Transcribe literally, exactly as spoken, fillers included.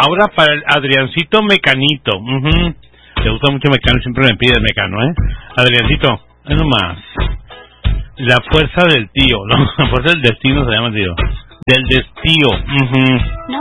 Ahora para el Adriancito Mecanito. Uh-huh. Le gusta mucho Mecano, siempre me pide el Mecano, ¿eh? Adriancito, es nomás. La fuerza del tío, ¿no? La fuerza del destino se llama, tío. Del destío. Uh-huh. No